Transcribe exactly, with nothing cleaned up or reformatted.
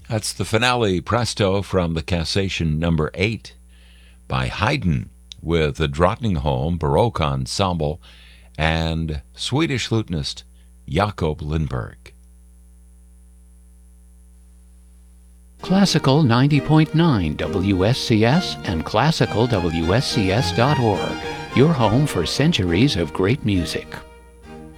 That's the finale presto from the Cassation number eight by Haydn with the Drottningholm Baroque Ensemble and Swedish lutenist Jakob Lindberg. Classical ninety point nine W S C S and classical W S C S dot org, your home for centuries of great music.